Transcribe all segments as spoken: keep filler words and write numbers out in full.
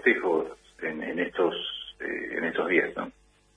festejos en, en estos eh, en estos días, ¿no?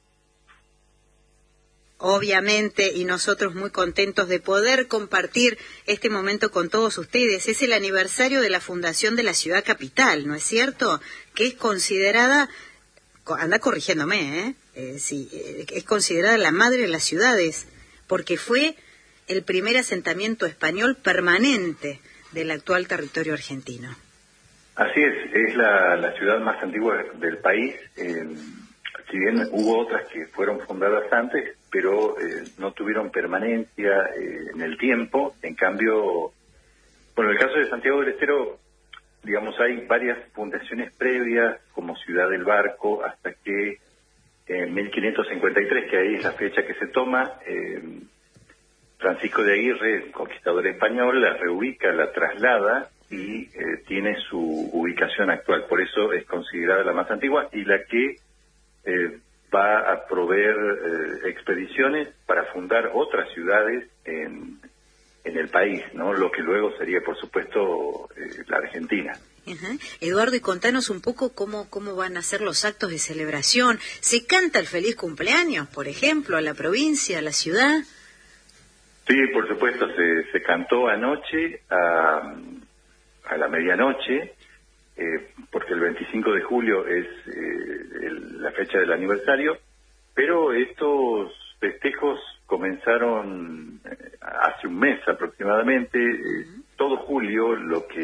Obviamente, y nosotros muy contentos de poder compartir este momento con todos ustedes. Es el aniversario de la fundación de la ciudad capital, ¿no es cierto? Que es considerada, anda corrigiéndome, ¿eh? eh sí, eh, es considerada la madre de las ciudades, porque fue el primer asentamiento español permanente del actual territorio argentino. Así es, es la, la ciudad más antigua del país. Eh, si bien hubo otras que fueron fundadas antes, pero eh, no tuvieron permanencia eh, en el tiempo. En cambio, bueno, en el caso de Santiago del Estero, digamos, hay varias fundaciones previas, como Ciudad del Barco, hasta que en mil quinientos cincuenta y tres, que ahí es la fecha que se toma, eh, Francisco de Aguirre, el conquistador español, la reubica, la traslada y eh, tiene su ubicación actual. Por eso es considerada la más antigua y la que eh, va a proveer eh, expediciones para fundar otras ciudades en, en el país, ¿no? Lo que luego sería, por supuesto, eh, la Argentina. Uh-huh. Eduardo, y contanos un poco cómo cómo van a ser los actos de celebración. ¿Se canta el feliz cumpleaños, por ejemplo, a la provincia, a la ciudad? Sí, por supuesto, se, se cantó anoche a, a la medianoche, eh, porque el veinticinco de julio es eh, el, la fecha del aniversario, pero estos festejos comenzaron eh, hace un mes aproximadamente, eh, todo julio, lo que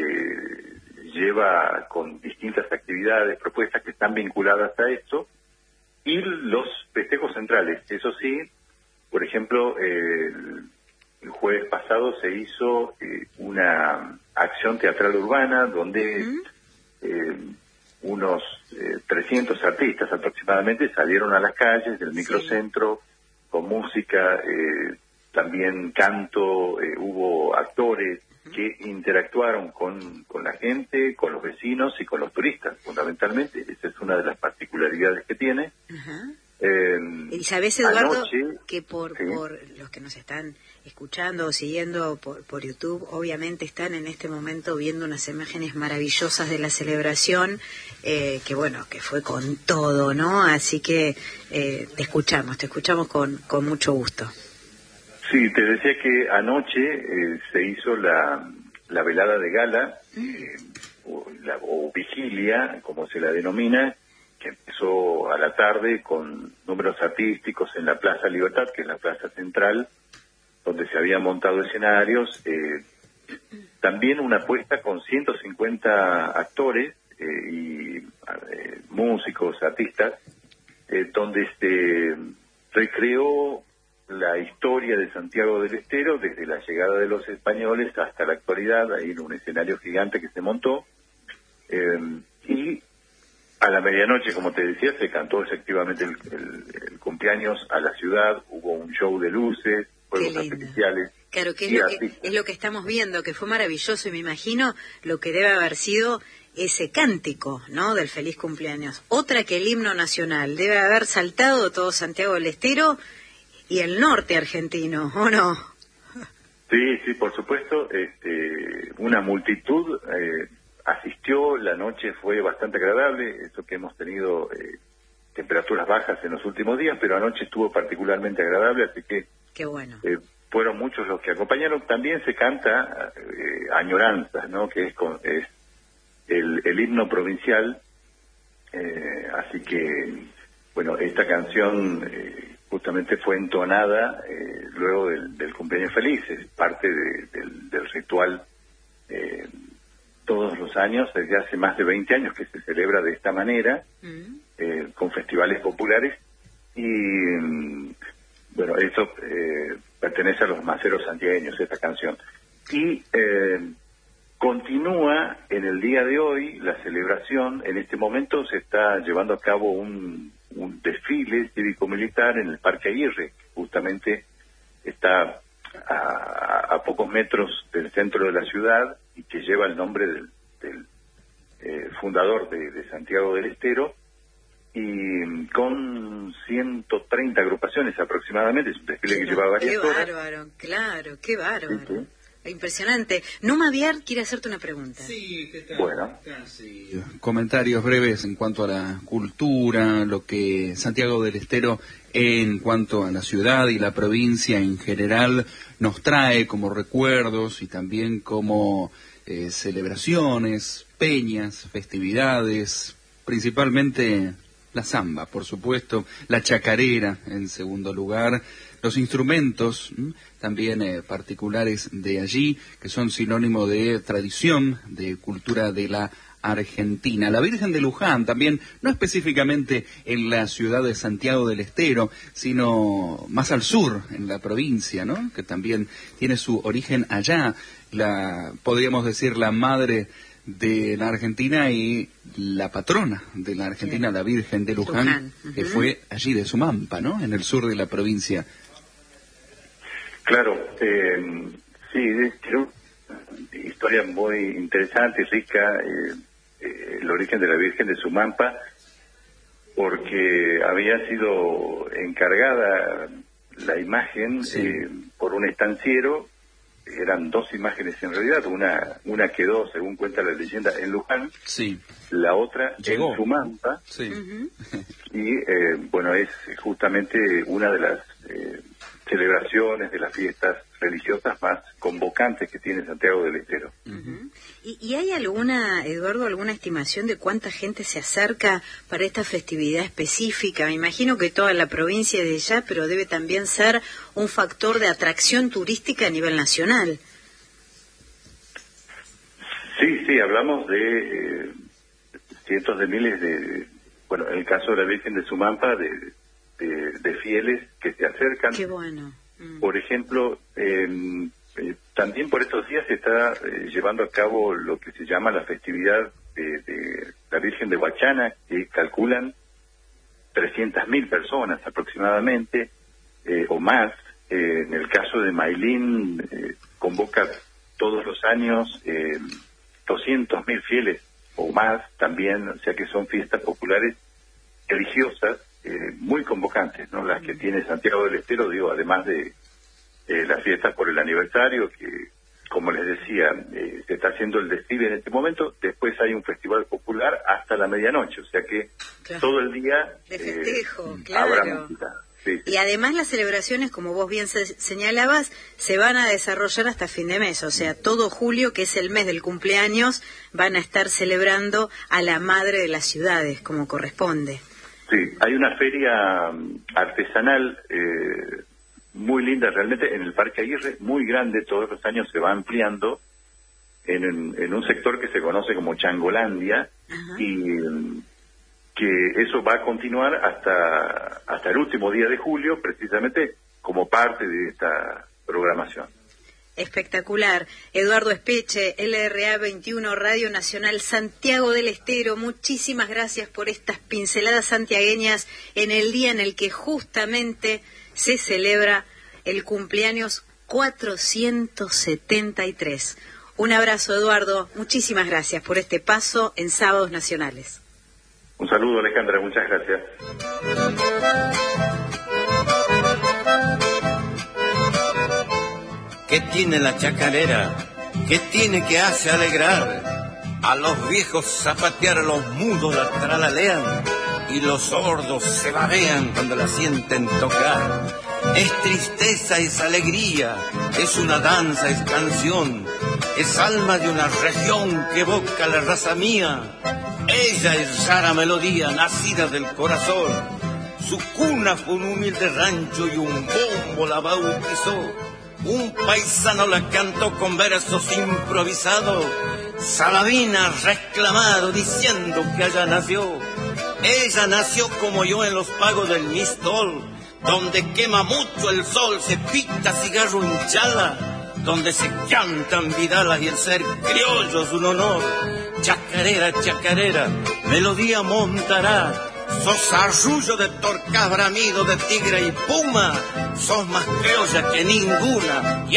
lleva con distintas actividades, propuestas que están vinculadas a esto, y los festejos centrales. Eso sí, por ejemplo, eh, el jueves pasado se hizo eh, una acción teatral urbana donde uh-huh. eh, unos eh, trescientos artistas aproximadamente salieron a las calles del microcentro sí. con música, eh, también canto, eh, hubo actores uh-huh. que interactuaron con, con la gente, con los vecinos y con los turistas, fundamentalmente. Esa es una de las particularidades que tiene. Uh-huh. Eh, y sabes, Eduardo, anoche, que por, ¿sí? por los que nos están escuchando o siguiendo por, por YouTube, obviamente están en este momento viendo unas imágenes maravillosas de la celebración, eh, que bueno, que fue con todo, ¿no? Así que eh, te escuchamos, te escuchamos con, con mucho gusto. Sí, te decía que anoche eh, se hizo la, la velada de gala, eh, o, la, o vigilia, como se la denomina, que empezó a la tarde con números artísticos en la Plaza Libertad, que es la plaza central, donde se habían montado escenarios, eh, también una puesta con ciento cincuenta actores eh, y eh, músicos, artistas, eh, donde se recreó la historia de Santiago del Estero desde la llegada de los españoles hasta la actualidad, ahí en un escenario gigante que se montó, eh, y a la medianoche, como te decía, se cantó efectivamente el, el, el cumpleaños a la ciudad, hubo un show de luces, fuegos artificiales. Claro, que es lo que, es lo que estamos viendo, que fue maravilloso, y me imagino lo que debe haber sido ese cántico, ¿no?, del feliz cumpleaños. Otra que el himno nacional, debe haber saltado todo Santiago del Estero y el norte argentino, ¿o no? Sí, sí, por supuesto, este, una multitud eh, asistió, la noche fue bastante agradable, eso que hemos tenido eh, temperaturas bajas en los últimos días, pero anoche estuvo particularmente agradable, así que qué bueno. Eh, fueron muchos los que acompañaron. También se canta eh, Añoranzas, ¿no?, que es, con, es el, el himno provincial, eh, así que, bueno, esta canción eh, justamente fue entonada eh, luego del, del cumpleaños feliz, es parte de, del, del ritual eh, todos los años, desde hace más de veinte años que se celebra de esta manera, mm. eh, con festivales populares, y mm, bueno, eso eh, pertenece a los maceros santiagueños, esta canción. Y eh, continúa en el día de hoy la celebración. En este momento se está llevando a cabo un, un desfile cívico-militar en el Parque Aguirre, que justamente está a, a pocos metros del centro de la ciudad y que lleva el nombre del, del eh, fundador de, de Santiago del Estero, y con ciento treinta agrupaciones aproximadamente. Es un desfile que lleva varias qué horas. Qué bárbaro, claro, qué bárbaro. Sí, sí. Impresionante. Numa Viar quiere hacerte una pregunta. Sí, ¿qué tal? Bueno. Sí. Comentarios breves en cuanto a la cultura, lo que Santiago del Estero en cuanto a la ciudad y la provincia en general nos trae como recuerdos y también como eh, celebraciones, peñas, festividades, principalmente la samba, por supuesto, la chacarera en segundo lugar, los instrumentos ¿m? también eh, particulares de allí, que son sinónimo de tradición, de cultura de la Argentina. La Virgen de Luján también, no específicamente en la ciudad de Santiago del Estero, sino más al sur, en la provincia, ¿no? Que también tiene su origen allá, la podríamos decir la madre de la Argentina y la patrona de la Argentina, sí. La Virgen de Luján, Luján. Uh-huh. Que fue allí de Sumampa, ¿no? En el sur de la provincia. Claro, eh, sí, es una historia muy interesante, rica, eh, eh, el origen de la Virgen de Sumampa, porque había sido encargada la imagen sí. eh, por un estanciero. Eran dos imágenes en realidad, una una quedó, según cuenta la leyenda, en Luján, sí. La otra Llegó. en Sumampa, sí. uh-huh. y eh, bueno, es justamente una de las eh, celebraciones, de las fiestas religiosas más convocantes que tiene Santiago del Estero. Uh-huh. ¿Y, ¿Y hay alguna, Eduardo, alguna estimación de cuánta gente se acerca para esta festividad específica? Me imagino que toda la provincia de allá, pero debe también ser un factor de atracción turística a nivel nacional. Sí, sí, hablamos de eh, cientos de miles de, bueno, en el caso de la Virgen de Sumampa, de, de, de fieles que se acercan. Qué bueno. Mm. Por ejemplo, eh, eh, también por estos días se está eh, llevando a cabo lo que se llama la festividad de, de la Virgen de Huachana, que calculan trescientas mil personas aproximadamente, eh, o más. Eh, en el caso de Mailín, eh, convoca todos los años eh, doscientos mil fieles o más también, o sea que son fiestas populares religiosas eh, muy convocantes, ¿no? Las que tiene Santiago del Estero, digo, además de eh, las fiestas por el aniversario, que como les decía, eh, se está haciendo el desfile en este momento, después hay un festival popular hasta la medianoche, o sea que claro. todo el día de festejo, eh, claro. habrá música. Sí, sí. Y además las celebraciones, como vos bien se señalabas, se van a desarrollar hasta fin de mes, o sea, todo julio, que es el mes del cumpleaños, van a estar celebrando a la madre de las ciudades, como corresponde. Sí, hay una feria artesanal eh, muy linda realmente en el Parque Aguirre, muy grande, todos los años se va ampliando en, en, en un sector que se conoce como Changolandia. Ajá. Y que eso va a continuar hasta hasta el último día de julio, precisamente como parte de esta programación. Espectacular. Eduardo Espeche, L R A veintiuno, Radio Nacional Santiago del Estero, muchísimas gracias por estas pinceladas santiagueñas en el día en el que justamente se celebra el cumpleaños cuatrocientos setenta y tres. Un abrazo, Eduardo, muchísimas gracias por este paso en Sábados Nacionales. Un saludo, Alejandra, muchas gracias. ¿Qué tiene la chacarera? ¿Qué tiene que hace alegrar? A los viejos zapatear, a los mudos la tralalean y los sordos se babean cuando la sienten tocar. Es tristeza, es alegría, es una danza, es canción, es alma de una región que evoca la raza mía. Ella es rara melodía, nacida del corazón. Su cuna fue un humilde rancho y un bombo la bautizó. Un paisano la cantó con versos improvisados. Saladina reclamado diciendo que allá nació. Ella nació como yo en los pagos del Mistol, donde quema mucho el sol, se pita cigarro hinchala, donde se cantan vidalas y el ser criollo es un honor. Chacarera, chacarera, melodía montará. Sos arrullo de torcaz, bramido de tigre y puma. Sos más criolla que ninguna y